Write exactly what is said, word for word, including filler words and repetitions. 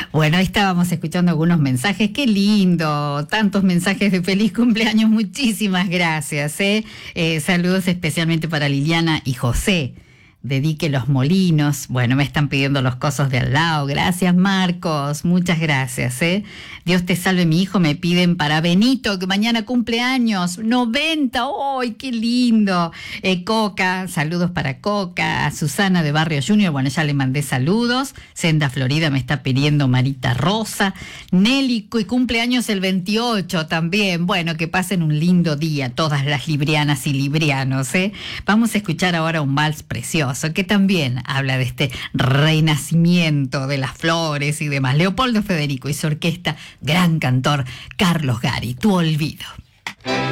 Bueno, ahí estábamos escuchando algunos mensajes. Qué lindo, tantos mensajes de feliz cumpleaños. Muchísimas gracias. ¿eh? Eh, saludos especialmente para Liliana y José. Dedique los molinos. Bueno, me están pidiendo los cosos de al lado. Gracias, Marcos. Muchas gracias. ¿eh? Dios te salve, mi hijo. Me piden para Benito, que mañana cumple años. noventa. ¡Ay, qué lindo! Eh, Coca, saludos para Coca. A Susana de Barrio Junior. Bueno, ya le mandé saludos. Senda Florida me está pidiendo Marita Rosa. Nelly, y cumpleaños el veintiocho también. Bueno, que pasen un lindo día todas las librianas y librianos. ¿eh? Vamos a escuchar ahora un vals precioso que también habla de este renacimiento de las flores y demás. Leopoldo Federico y su orquesta, gran cantor Carlos Gari, Tu Olvido.